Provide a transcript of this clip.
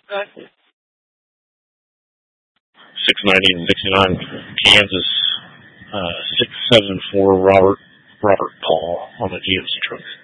Okay. 690 and 69 Kansas, 674 Robert Paul on the GMC truck.